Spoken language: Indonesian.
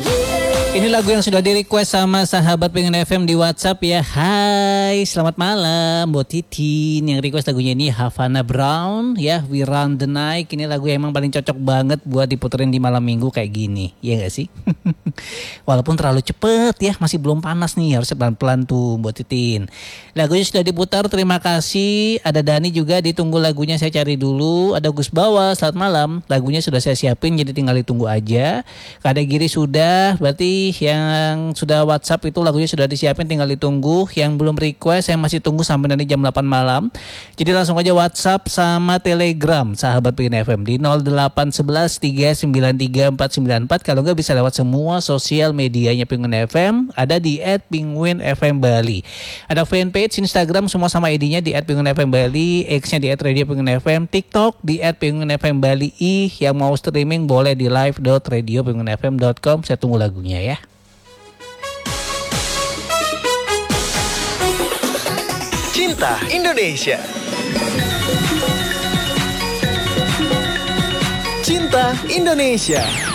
Ini lagu yang sudah di request sama sahabat Pengen FM di WhatsApp ya. Hai, selamat malam buat Titin yang request lagunya ini Havana Brown ya, We Run the Night. Ini lagu yang emang paling cocok banget buat diputerin di malam minggu kayak gini. Iya gak sih? Walaupun terlalu cepet ya, masih belum panas nih, harus pelan-pelan tuh buat Titin. Lagunya sudah diputar, terima kasih. Ada Dani juga, ditunggu lagunya, saya cari dulu. Ada Gus Bawa, selamat malam. Lagunya sudah saya siapin, jadi tinggal ditunggu aja. Kada Giri sudah, berarti yang sudah WhatsApp itu lagunya sudah disiapin, tinggal ditunggu. Yang belum request saya masih tunggu sampai nanti jam 8 malam. Jadi langsung aja WhatsApp sama Telegram sahabat Pengen FM di 0811 393 494. Kalau nggak bisa lewat semua sosial medianya Pengen FM, ada di @penguin_fm Bali. Ada fanpage Instagram semua sama ID-nya di @penguin_fm Bali, X-nya di @radio Pengen FM, TikTok di @penguin_fm Bali. Yang mau streaming boleh di live.radiopenguinfm.com. Saya tunggu lagunya ya. Cinta Indonesia. Cinta Indonesia.